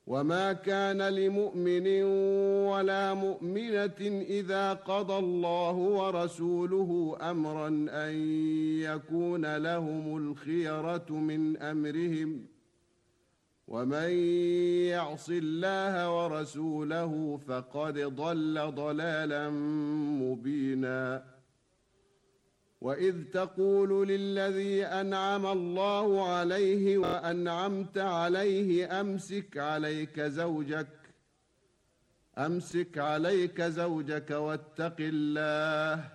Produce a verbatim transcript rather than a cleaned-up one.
وما كان لمؤمن ولا مؤمنة إذا قضى الله ورسوله أمرا أن يكون لهم الخيرة من أمرهم ومن يعص الله ورسوله فقد ضل ضلالا مبينا وإذ تقول للذي أنعم الله عليه وأنعمت عليه أمسك عليك زوجك أمسك عليك زوجك واتق الله